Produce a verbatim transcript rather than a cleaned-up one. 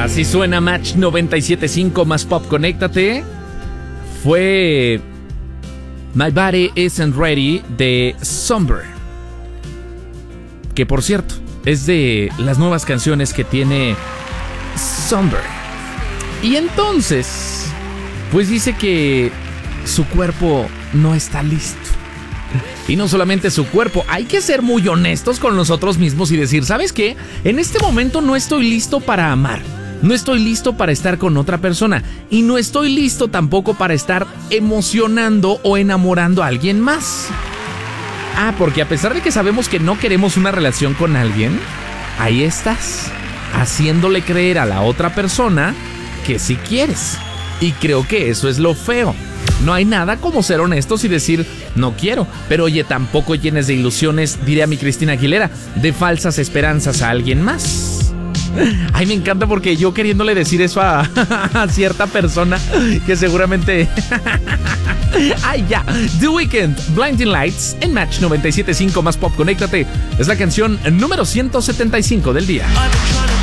Así suena Match noventa y siete punto cinco más Pop, conéctate. Fue My Body Isn't Ready de Somber, que por cierto es de las nuevas canciones que tiene Somber. Y entonces, pues dice que su cuerpo no está listo. Y no solamente su cuerpo, hay que ser muy honestos con nosotros mismos y decir, ¿sabes qué? En este momento no estoy listo para amar. No estoy listo para estar con otra persona. Y no estoy listo tampoco para estar emocionando o enamorando a alguien más. Ah, porque a pesar de que sabemos que no queremos una relación con alguien, ahí estás, haciéndole creer a la otra persona que sí quieres. Y creo que eso es lo feo. No hay nada como ser honestos y decir, no quiero. Pero oye, tampoco llenes de ilusiones, diría mi Cristina Aguilera, de falsas esperanzas a alguien más. Ay, me encanta porque yo queriéndole decir eso a, a cierta persona que seguramente... Ay, ya. The Weeknd, Blinding Lights, en Match noventa y siete punto cinco más Pop, conéctate. Es la canción número ciento setenta y cinco del día.